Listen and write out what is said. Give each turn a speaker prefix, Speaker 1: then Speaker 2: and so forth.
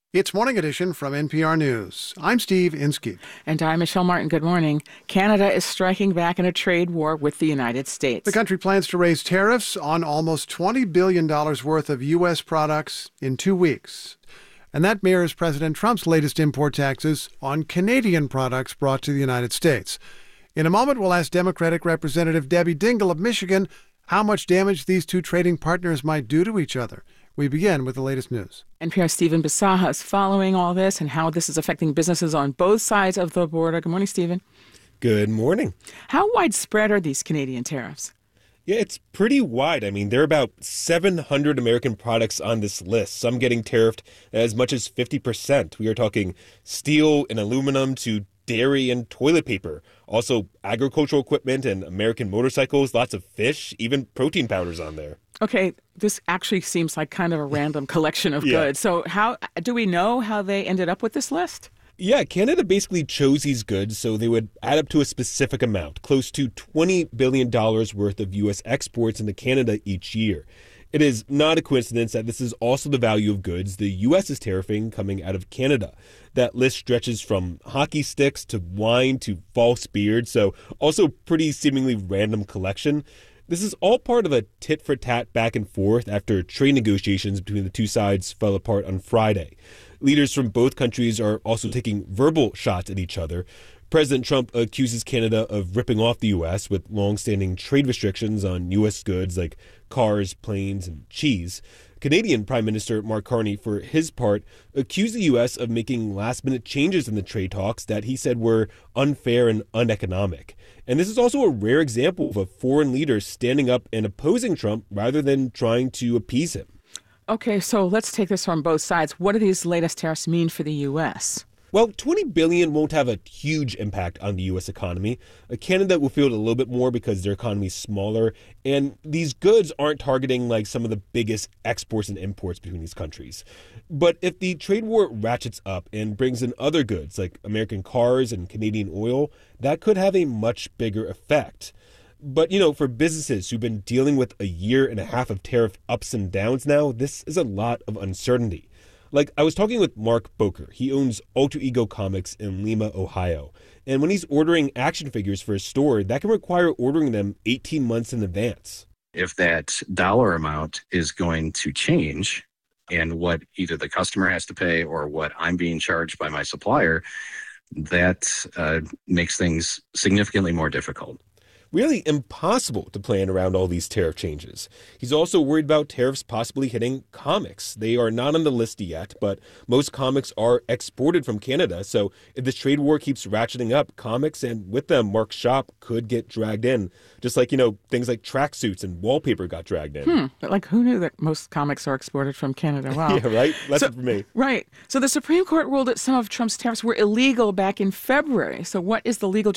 Speaker 1: It's Morning Edition from NPR News. I'm Steve Inskeep.
Speaker 2: And I'm Michelle Martin. Good morning. Canada is striking back in a trade war with the United States.
Speaker 1: The country plans to raise tariffs on almost $20 billion worth of U.S. products in 2 weeks. And that mirrors President Trump's latest import taxes on Canadian products brought to the United States. In a moment, we'll ask Democratic Representative Debbie Dingell of Michigan how much damage these two trading partners might do to each other. We begin with the latest news.
Speaker 2: NPR's Stephen Bisaha is following all this and how this is affecting businesses on both sides of the border. Good morning, Stephen.
Speaker 3: Good morning.
Speaker 2: How widespread are these Canadian tariffs?
Speaker 3: Yeah, it's pretty wide. I mean, there are about 700 American products on this list, some getting tariffed as much as 50%. We are talking steel and aluminum to dairy and toilet paper, also agricultural equipment and American motorcycles, lots of fish, even protein powders on there.
Speaker 2: Okay, this actually seems like kind of a random collection of goods. So how do we know how they ended up with this list?
Speaker 3: Yeah, Canada basically chose these goods so they would add up to a specific amount, close to $20 billion worth of U.S. exports into Canada each year. It is not a coincidence that this is also the value of goods the U.S. is tariffing coming out of Canada. That list stretches from hockey sticks to wine to false beards, so also pretty seemingly random collection. This is all part of a tit-for-tat back and forth after trade negotiations between the two sides fell apart on Friday. Leaders from both countries are also taking verbal shots at each other. President Trump accuses Canada of ripping off the U.S. with long-standing trade restrictions on U.S. goods like cars, planes, and cheese. Canadian Prime Minister Mark Carney, for his part, accused the U.S. of making last-minute changes in the trade talks that he said were unfair and uneconomic. And this is also a rare example of a foreign leader standing up and opposing Trump rather than trying to appease him.
Speaker 2: Okay, so let's take this from both sides. What do these latest tariffs mean for the U.S.?
Speaker 3: Well, $20 billion won't have a huge impact on the U.S. economy. Canada will feel it a little bit more because their economy is smaller, and these goods aren't targeting like some of the biggest exports and imports between these countries. But if the trade war ratchets up and brings in other goods like American cars and Canadian oil, that could have a much bigger effect. But, for businesses who've been dealing with a year and a half of tariff ups and downs now, this is a lot of uncertainty. Like, I was talking with Mark Boker. He owns Alter Ego Comics in Lima, Ohio. And when he's ordering action figures for his store, that can require ordering them 18 months in advance.
Speaker 4: If that dollar amount is going to change and what either the customer has to pay or what I'm being charged by my supplier, that makes things significantly more difficult.
Speaker 3: Really impossible to plan around all these tariff changes. He's also worried about tariffs possibly hitting comics. They are not on the list yet, but most comics are exported from Canada. So if this trade war keeps ratcheting up, comics and with them Mark's shop could get dragged in. Just like, things like tracksuits and wallpaper got dragged in.
Speaker 2: But who knew that most comics are exported from Canada? Wow.
Speaker 3: Yeah, right? Lesson for me.
Speaker 2: Right. So the Supreme Court ruled that some of Trump's tariffs were illegal back in February. So what is the legal